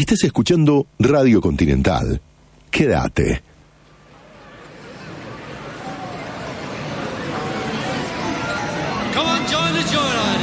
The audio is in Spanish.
Estás escuchando Radio Continental. Quédate. Come on, join the joyride.